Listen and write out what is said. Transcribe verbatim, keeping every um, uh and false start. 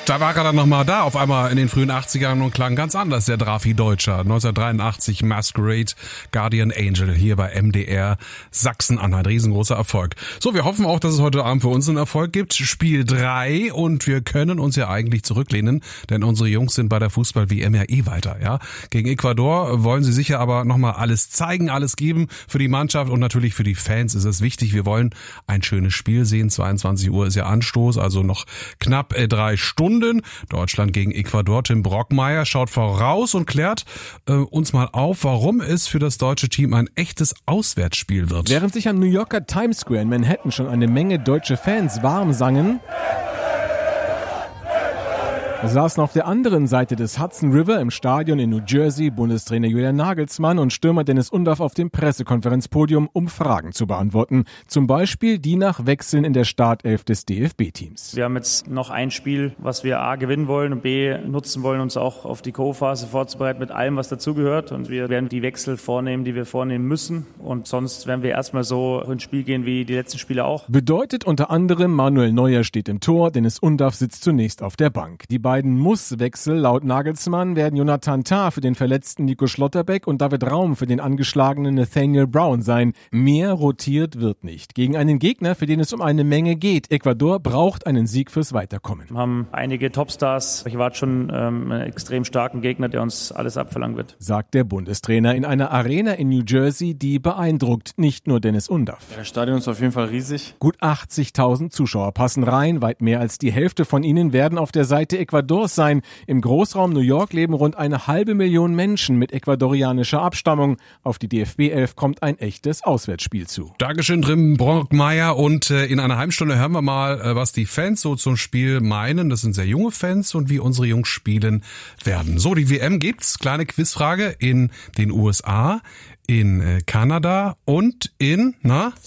Da war er dann nochmal da, auf einmal in den frühen achtzigern und klang ganz anders, der Drafi Deutscher. neunzehnhundertdreiundachtzig Masquerade, Guardian Angel, hier bei M D R Sachsen-Anhalt. Riesengroßer Erfolg. So, wir hoffen auch, dass es heute Abend für uns einen Erfolg gibt. Spiel drei und wir können uns ja eigentlich zurücklehnen, denn unsere Jungs sind bei der Fußball-W M ja eh weiter. Ja, gegen Ecuador wollen sie sicher aber nochmal alles zeigen, alles geben. Für die Mannschaft und natürlich für die Fans ist es wichtig. Wir wollen ein schönes Spiel sehen. zweiundzwanzig Uhr ist ja Anstoß, also noch knapp äh, drei Stunden. Deutschland gegen Ecuador. Tim Brockmeier schaut voraus und klärt äh, uns mal auf, warum es für das deutsche Team ein echtes Auswärtsspiel wird. Während sich am New Yorker Times Square in Manhattan schon eine Menge deutsche Fans warm sangen, saßen auf der anderen Seite des Hudson River im Stadion in New Jersey Bundestrainer Julian Nagelsmann und Stürmer Dennis Undaff auf dem Pressekonferenzpodium, um Fragen zu beantworten. Zum Beispiel die nach Wechseln in der Startelf des D F B-Teams. Wir haben jetzt noch ein Spiel, was wir A gewinnen wollen und B nutzen wollen, uns auch auf die K O-Phase vorzubereiten mit allem, was dazugehört. Und wir werden die Wechsel vornehmen, die wir vornehmen müssen. Und sonst werden wir erstmal so ins Spiel gehen wie die letzten Spiele auch. Bedeutet unter anderem, Manuel Neuer steht im Tor, Dennis Undaff sitzt zunächst auf der Bank. Die beiden Muss-Wechsel laut Nagelsmann werden Jonathan Tah für den verletzten Nico Schlotterbeck und David Raum für den angeschlagenen Nathaniel Brown sein. Mehr rotiert wird nicht. Gegen einen Gegner, für den es um eine Menge geht. Ecuador braucht einen Sieg fürs Weiterkommen. Wir haben einige Topstars. Ich erwarte schon ähm, einen extrem starken Gegner, der uns alles abverlangen wird. Sagt der Bundestrainer in einer Arena in New Jersey, die beeindruckt. Nicht nur Dennis Undaff. Ja, das Stadion ist auf jeden Fall riesig. Gut achtzigtausend Zuschauer passen rein. Weit mehr als die Hälfte von ihnen werden auf der Seite Ecuadors sein. Im Großraum New York leben rund eine halbe Million Menschen mit ecuadorianischer Abstammung. Auf die D F B elf kommt ein echtes Auswärtsspiel zu. Dankeschön, Tim Brockmeier. Und äh, in einer halben Stunde hören wir mal, äh, was die Fans so zum Spiel meinen. Das sind sehr junge Fans und wie unsere Jungs spielen werden. So, die W M gibt's. Kleine Quizfrage in den U S A, in äh, Kanada und in, na?